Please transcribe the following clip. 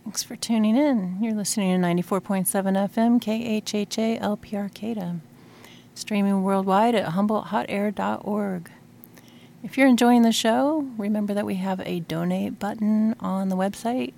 Thanks for tuning in. You're listening to 94.7 FM KHHA LP Arcata, streaming worldwide at HumboldtHotAir.org. If you're enjoying the show, remember that we have a donate button on the website